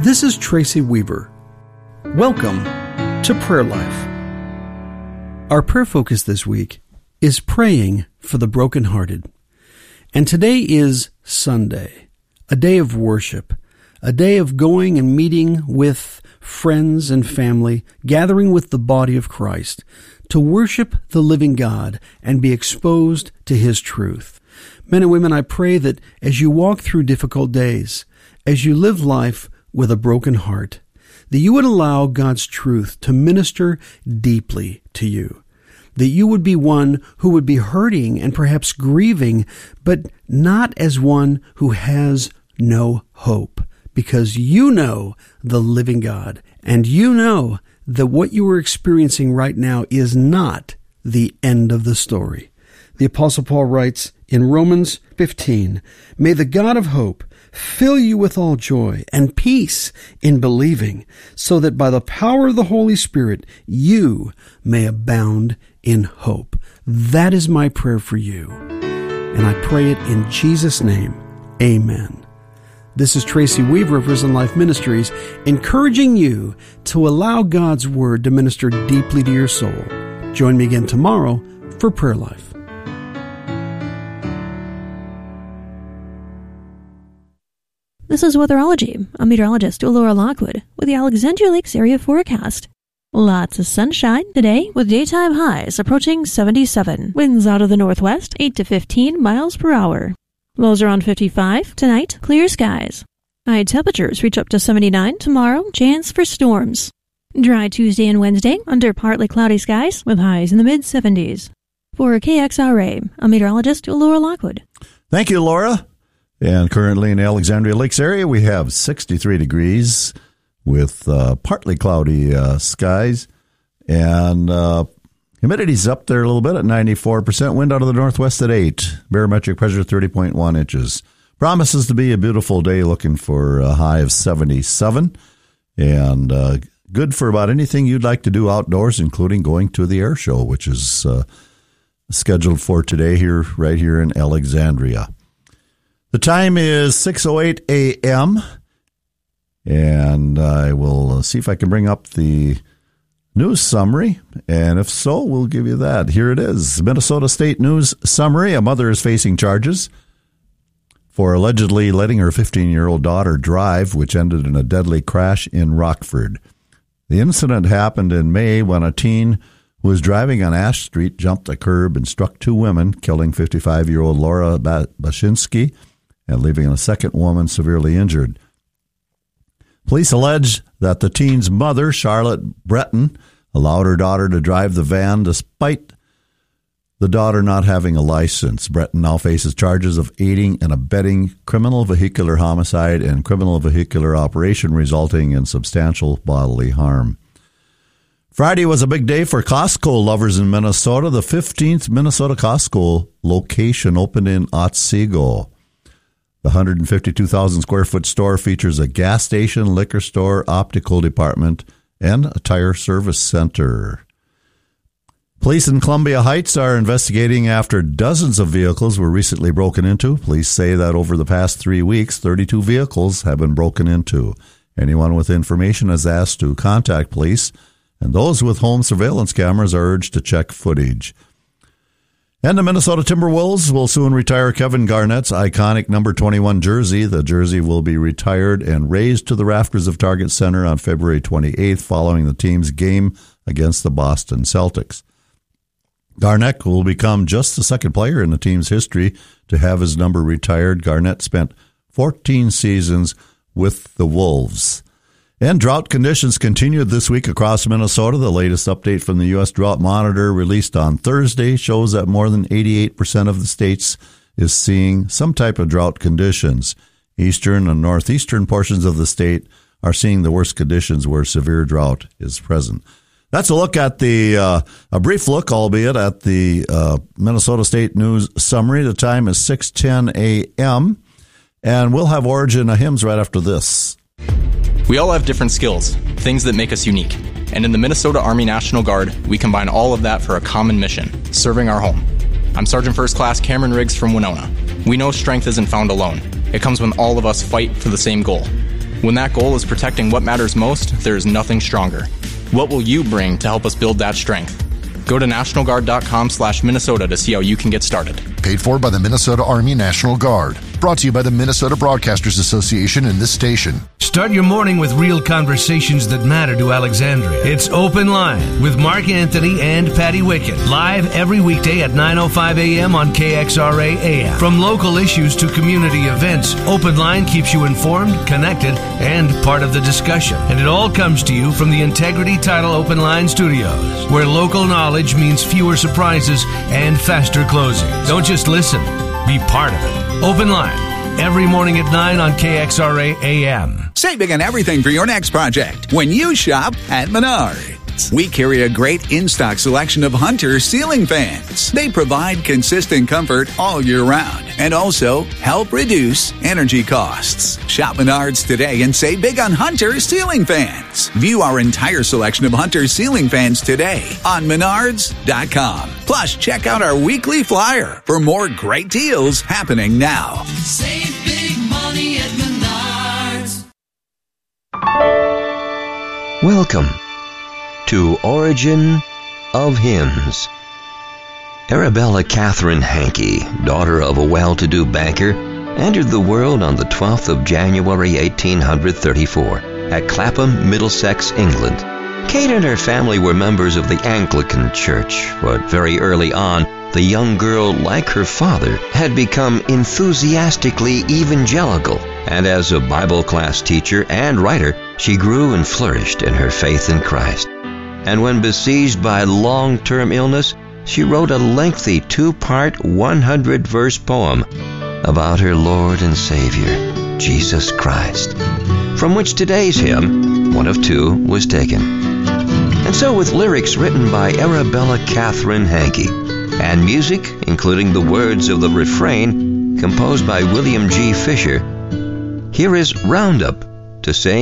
This is Tracy Weaver. Welcome to Prayer Life. Our prayer focus this week is praying for the brokenhearted. And today is Sunday, a day of worship, a day of going and meeting with friends and family, gathering with the body of Christ to worship the living God and be exposed to His truth. Men and women, I pray that as you walk through difficult days, as you live life with a broken heart, that you would allow God's truth to minister deeply to you, that you would be one who would be hurting and perhaps grieving, but not as one who has no hope, because you know the living God, and you know that what you are experiencing right now is not the end of the story. The Apostle Paul writes in Romans 15, "May the God of hope fill you with all joy and peace in believing, so that by the power of the Holy Spirit you may abound in hope." That is my prayer for you, and I pray it in Jesus' name. Amen. This is Tracy Weaver of Risen Life Ministries, encouraging you to allow God's Word to minister deeply to your soul. Join me again tomorrow for Prayer Life. This is Weatherology. I'm meteorologist Laura Lockwood with the Alexandria Lakes area forecast. Lots of sunshine today with daytime highs approaching 77. Winds out of the northwest 8 to 15 miles per hour. Lows around 55. Tonight, clear skies. High temperatures reach up to 79. Tomorrow, chance for storms. Dry Tuesday and Wednesday under partly cloudy skies with highs in the mid-70s. For KXRA, I'm meteorologist Laura Lockwood. Thank you, Laura. And currently in the Alexandria Lakes area, we have 63 degrees with partly cloudy skies. And humidity's up there a little bit at 94%. Wind out of the northwest at 8. Barometric pressure 30.1 inches. Promises to be a beautiful day, looking for a high of 77. And good for about anything you'd like to do outdoors, including going to the air show, which is scheduled for today right here in Alexandria. The time is 6:08 a.m., and I will see if I can bring up the news summary, and if so, we'll give you that. Here it is. Minnesota State News Summary. A mother is facing charges for allegedly letting her 15-year-old daughter drive, which ended in a deadly crash in Rockford. The incident happened in May when a teen who was driving on Ash Street jumped a curb and struck two women, killing 55-year-old Laura Bashinsky and leaving a second woman severely injured. Police allege that the teen's mother, Charlotte Breton, allowed her daughter to drive the van despite the daughter not having a license. Breton now faces charges of aiding and abetting criminal vehicular homicide and criminal vehicular operation resulting in substantial bodily harm. Friday was a big day for Costco lovers in Minnesota. The 15th Minnesota Costco location opened in Otsego. The 152,000 square foot store features a gas station, liquor store, optical department, and a tire service center. Police in Columbia Heights are investigating after dozens of vehicles were recently broken into. Police say that over the past 3 weeks, 32 vehicles have been broken into. Anyone with information is asked to contact police, and those with home surveillance cameras are urged to check footage. And the Minnesota Timberwolves will soon retire Kevin Garnett's iconic number 21 jersey. The jersey will be retired and raised to the rafters of Target Center on February 28th following the team's game against the Boston Celtics. Garnett will become just the second player in the team's history to have his number retired. Garnett spent 14 seasons with the Wolves. And drought conditions continued this week across Minnesota. The latest update from the U.S. Drought Monitor released on Thursday shows that more than 88% of the states is seeing some type of drought conditions. Eastern and northeastern portions of the state are seeing the worst conditions where severe drought is present. That's a look at a brief look, albeit, at the Minnesota State News Summary. The time is 6:10 a.m., and we'll have Origin of Hymns right after this. We all have different skills, things that make us unique. And in the Minnesota Army National Guard, we combine all of that for a common mission, serving our home. I'm Sergeant First Class Cameron Riggs from Winona. We know strength isn't found alone. It comes when all of us fight for the same goal. When that goal is protecting what matters most, there is nothing stronger. What will you bring to help us build that strength? Go to NationalGuard.com/Minnesota to see how you can get started. Paid for by the Minnesota Army National Guard. Brought to you by the Minnesota Broadcasters Association and this station. Start your morning with real conversations that matter to Alexandria. It's Open Line with Mark Anthony and Patty Wickett. Live every weekday at 9:05 a.m. on KXRA AM. From local issues to community events, Open Line keeps you informed, connected, and part of the discussion. And it all comes to you from the Integrity Title Open Line Studios, where local knowledge means fewer surprises and faster closing. Don't just listen, be part of it. Open Line, every morning at 9 on KXRA AM. Save big on everything for your next project when you shop at Menards. We carry a great in-stock selection of Hunter ceiling fans. They provide consistent comfort all year round and also help reduce energy costs. Shop Menards today and save big on Hunter ceiling fans. View our entire selection of Hunter ceiling fans today on Menards.com. Plus, check out our weekly flyer for more great deals happening now. Save big money at Menards. Welcome to Origin of Hymns. Arabella Catherine Hankey, daughter of a well-to-do banker, entered the world on the 12th of January 1834 at Clapham, Middlesex, England. Kate and her family were members of the Anglican Church, but very early on, the young girl, like her father, had become enthusiastically evangelical, and as a Bible class teacher and writer, she grew and flourished in her faith in Christ. And when besieged by long-term illness, she wrote a lengthy 2-part 100-verse poem about her Lord and Savior, Jesus Christ, from which today's hymn, one of two, was taken. And so with lyrics written by Arabella Catherine Hankey, and music, including the words of the refrain, composed by William G. Fisher, here is Roundup to sing